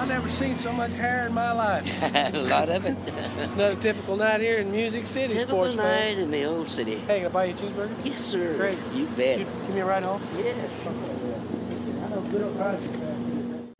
I've never seen so much hair in my life. A lot of it. It's another typical night here in Music City, Typical sports night fan. in the old city. Hey, can I buy you a cheeseburger? Yes, sir. Great. You bet. Give me a ride home? Yeah. I know good old